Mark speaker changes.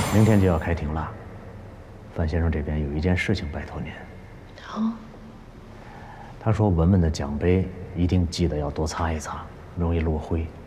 Speaker 1: 明天就要开庭了，范先生这边有一件事情拜托您。
Speaker 2: 好。
Speaker 1: 他说文文的奖杯一定记得要多擦一擦，容易落灰。